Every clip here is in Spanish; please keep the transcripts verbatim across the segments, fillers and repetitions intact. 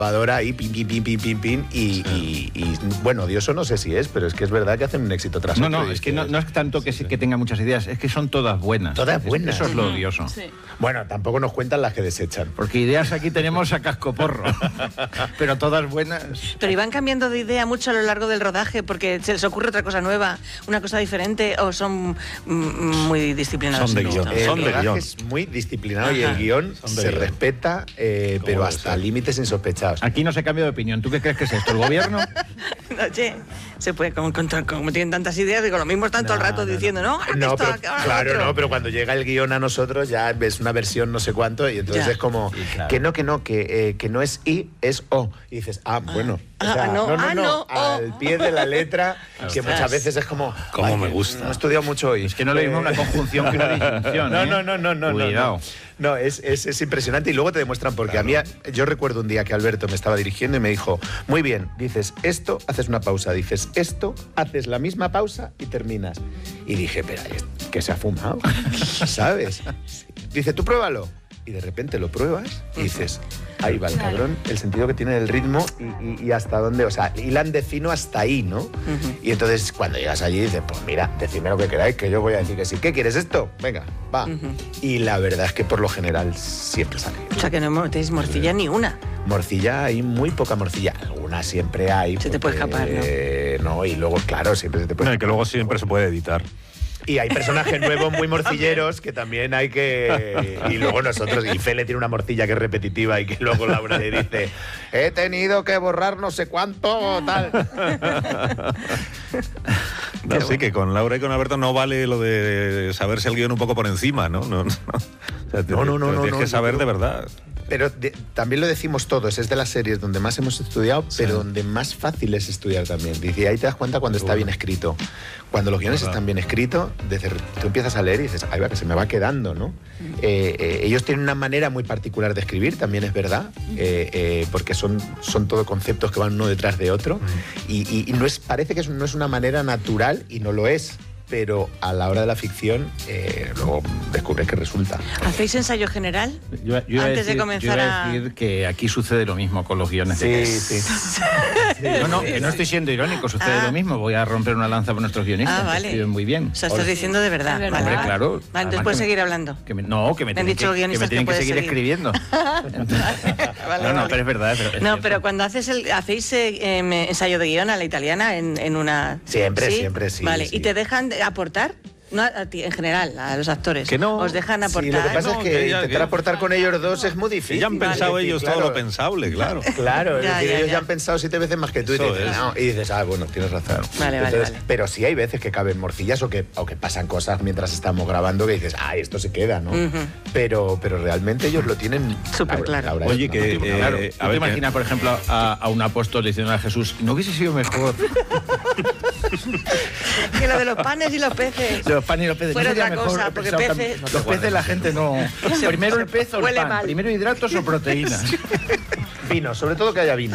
y pim, pim, pim, pim, pim, pim, y, y, y bueno, odioso no sé si es, pero es que es verdad que hacen un éxito tras no, otro. No, no, es que no, no es tanto que, sí, que tenga muchas ideas, es que son todas buenas. Todas buenas. Eso es lo odioso. Sí. Bueno, tampoco nos cuentan las que desechan. Porque ideas aquí tenemos a cascoporro, pero todas buenas. Pero iban cambiando de idea mucho a lo largo del rodaje porque se les ocurre otra cosa nueva, una cosa diferente, o son mm, muy disciplinados. Son de guión. El Son de rodaje guión. es muy disciplinado. Ajá. Y el guión Son de se guión. respeta, eh, pero hasta límites insospechados. Aquí no se cambia de opinión. ¿Tú qué crees que es esto? ¿El gobierno? Oye, se puede, como, como, como tienen tantas ideas, digo, lo mismo están todo el rato no, diciendo, no, ahora no, esto, pero, ahora claro, otro. no, pero cuando llega el guión a nosotros ya ves una versión no sé cuánto y entonces Ya. es como Sí, claro. que no, que no, que, eh, que no es I, es O. Y dices, ah, bueno. O sea, Ah, no, no, no, ah, no, no, al oh. pie de la letra, que Ostras. muchas veces es como... Cómo ay, me gusta. No he estudiado mucho hoy. Es que no le mismo una conjunción que una disyunción. No, ¿eh? no, no, no, no. Cuidado. No, no es, es, es impresionante y luego te demuestran, porque claro. a mí, yo recuerdo un día que Alberto me estaba dirigiendo y me dijo, muy bien, dices esto, haces una pausa, dices esto, haces la misma pausa y terminas. Y dije, pero ¿qué se ha fumado? ¿Sabes? Dice, tú pruébalo. Y de repente lo pruebas y dices, ahí va el Claro. cabrón, el sentido que tiene el ritmo y, y, y hasta dónde, o sea, hilan de fino hasta ahí, ¿no? Uh-huh. Y entonces cuando llegas allí dices, pues mira, decidme lo que queráis, que yo voy a decir que sí. ¿Qué quieres esto? Venga, va. Uh-huh. Y la verdad es que por lo general siempre sale. O sea, que no tenéis morcilla sí. ni una. Morcilla hay muy poca morcilla, alguna siempre hay. Se porque, te puede escapar, ¿no? Eh, no, y luego, claro, siempre se te puede no, escapar. que luego siempre se puede editar. Y hay personajes nuevos muy morcilleros que también hay que... Y luego nosotros, y Fele tiene una morcilla que es repetitiva y que luego Laura le dice, he tenido que borrar no sé cuánto, tal. No, sí, que con Laura y con Alberto no vale lo de saberse el guión un poco por encima, ¿no? No, no, o sea, te, no, no, no, te, no, tienes no, que saber no, de verdad. Pero de, también lo decimos todos, es de las series donde más hemos estudiado, sí. pero donde más fácil es estudiar también. Dice, ahí te das cuenta cuando está bien escrito. Cuando los guiones están bien escritos, desde, tú empiezas a leer y dices, ay, va, que se me va quedando, ¿no? Eh, eh, ellos tienen una manera muy particular de escribir, también es verdad, eh, eh, porque son, son todo conceptos que van uno detrás de otro, y, y, y no es, parece que es, no es una manera natural, y no lo es. Pero a la hora de la ficción, eh, luego descubres que resulta. ¿Hacéis ensayo general? Yo, yo Antes decir, de comenzar yo iba a a... decir que aquí sucede lo mismo con los guiones. Sí, de... sí. sí. No, no, que no estoy siendo irónico, sucede ah. lo mismo. Voy a romper una lanza por nuestros guionistas, ah, vale. que escriben muy bien. O sea, estás diciendo de verdad. Hombre, vale. claro. Vale, entonces puedes seguir hablando. Que me, no, que me me tienen, que, que, me tienen que, que seguir, seguir escribiendo. Entonces, vale, no, no, vale. pero es verdad. Pero es no, cierto. pero cuando haces el, hacéis eh, ensayo de guión a la italiana en, en una... Siempre, ¿sí? siempre, sí. Vale, sí. ¿y te dejan aportar? No a ti, en general, a los actores. Que no. Os dejan aportar. Sí, lo que pasa no, es que, que ya, intentar que... aportar con ellos dos es muy difícil. Y ya han pensado vale, ellos claro. todo lo pensable, claro. Claro, es ya, decir, ya, ellos ya. ya han pensado siete veces más que tú y, Eso dices, es. no, y dices, ah, bueno, tienes razón. Vale, vale, Entonces, vale. pero sí hay veces que caben morcillas o que, o que pasan cosas mientras estamos grabando que dices, ay, esto se queda, ¿no? Uh-huh. pero, pero realmente ellos lo tienen súper claro. Laura, Oye, no, que... no, Eh, claro. a ¿Tú te ver, imaginas, que... por ejemplo, a, a un apóstol diciendo a Jesús, ¿no hubiese sido mejor? Que lo de los panes y los peces. Los panes y los peces. Fuera ¿No sería otra mejor? cosa, He porque pensado peces- que- Los peces la gente no... Primero el pez o el Huele pan. mal. Primero hidratos o proteínas. Vino, sobre todo que haya vino.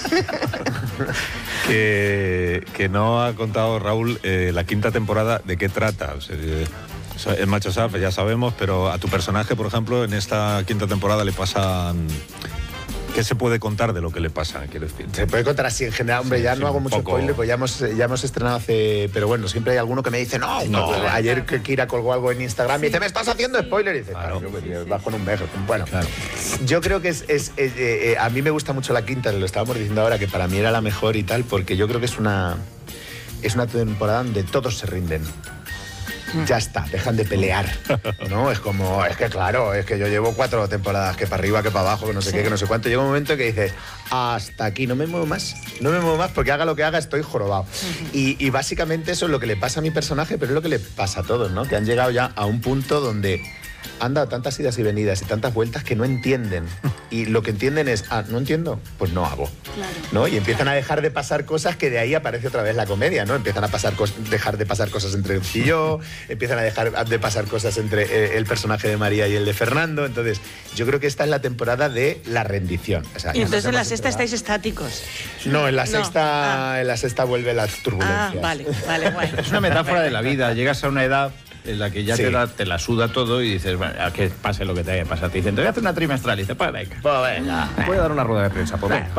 que, que no ha contado Raúl eh, la quinta temporada de qué trata. O sea, eh, el Macho Alfa ya sabemos, pero a tu personaje, por ejemplo, en esta quinta temporada le pasan... ¿Qué se puede contar de lo que le pasa? Quiero decir. Se puede contar así en general, hombre, Sí, ya sí, no hago un mucho poco... spoiler, pues ya hemos, ya hemos estrenado hace... Pero bueno, siempre hay alguno que me dice, no, No, pues, claro. ayer que Kira colgó algo en Instagram y dice, me estás haciendo spoiler, y dice, Claro. claro, yo, vas con un beso. Bueno, Claro. yo creo que es... es, es eh, eh, a mí me gusta mucho la quinta, lo estábamos diciendo ahora, que para mí era la mejor y tal, porque yo creo que es una... Es una temporada donde todos se rinden. Ya está, dejan de pelear, ¿no? Es como, es que claro, es que yo llevo cuatro temporadas, que para arriba, que para abajo, que no sé Sí. qué, que no sé cuánto. Llega un momento que dices, hasta aquí, no me muevo más, no me muevo más porque haga lo que haga estoy jorobado. Uh-huh. y, y básicamente eso es lo que le pasa a mi personaje, pero es lo que le pasa a todos, ¿no? Que han llegado ya a un punto donde han dado tantas idas y venidas y tantas vueltas que no entienden. Y lo que entienden es, ah, ¿no entiendo? Pues no hago. Claro. ¿No? Y empiezan a dejar de pasar cosas que de ahí aparece otra vez la comedia, ¿no? Empiezan a pasar cos- dejar de pasar cosas entre él y yo, empiezan a dejar de pasar cosas entre eh, el personaje de María y el de Fernando. Entonces, yo creo que esta es la temporada de la rendición. O sea, Y entonces nos en la hemos sexta entregado. estáis estáticos. No, en la No. sexta, Ah. en la sexta vuelve las Ah, turbulencias. vale, vale, guay. Es una metáfora de la vida. Llegas a una edad en la que ya Sí. te, la, te la suda todo y dices, bueno, a que pase lo que te haya pasado. Te dicen, te voy a hacer una trimestral. Y dices, pues venga. Pues venga. Voy a dar una rueda de prensa, por venga.